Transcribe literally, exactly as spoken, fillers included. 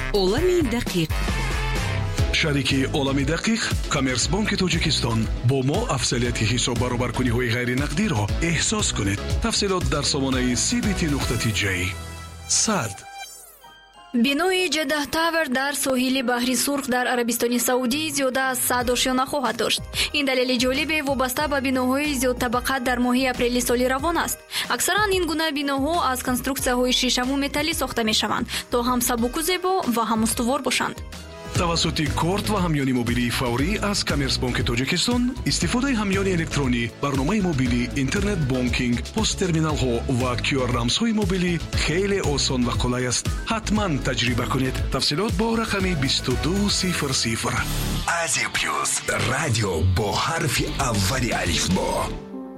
олами дақиқ. шарики олами дақиқ коммерсбанки тоҷикистон бо мо афзалияти ҳисоб баробаркуниҳои ғайринақдиро эҳсос кунед. тафсилот дар сомонаи си би ти нуқта ти ҷей. сад бинои Jeddah Tower дар соҳили баҳри Сурх дар Арабистони Саудӣ зиёда аз сад ошёна хоҳад дошт. Ин далели ҷолибе вобаста ба биноҳои зиёдтабақа дар моҳи апрели соли равон аст. Аксаран ин гуна биноҳо аз конструксияҳои шишаву металлӣ сохта мешаванд, то ҳам сабуку зебо ва ҳам устувор бошанд. тавассути корт ва ҳамёни мобилии фаврӣ аз Коммерсбанки Тоҷикистон, истифодаи ҳамёни электронӣ, барномаи мобилӣ, интернет бонкинг, посттерминалҳо ва кю ар рамзҳои мобилӣ хеле осон ва қулай аст. ҳатман таҷриба кунед. тафсилот бо рақами бисту ду сифр сифр. Азия Плюс радио бо ҳарфи аввали алифбо.